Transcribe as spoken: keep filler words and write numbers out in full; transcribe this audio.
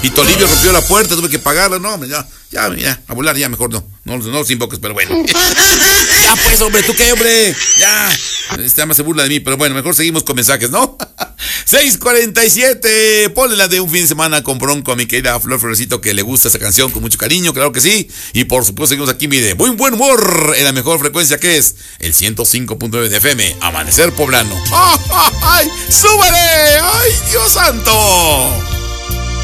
Y Tolivio rompió la puerta, tuve que pagarla. No, ya, ya, ya, a volar ya, mejor no. No, no los invoques, pero bueno. Ya pues, hombre, ¿tú qué, hombre? Ya. Este ama se burla de mí, pero bueno, mejor seguimos con mensajes, ¿no? seis cuarenta y siete. Ponle la de un fin de semana con Bronco a mi querida Flor Florecito, que le gusta esa canción con mucho cariño, claro que sí. Y por supuesto seguimos aquí, mire, muy buen humor en la mejor frecuencia, que es el ciento cinco punto nueve de F M, Amanecer Poblano. ¡Ay, súbale! ¡Ay, Dios santo!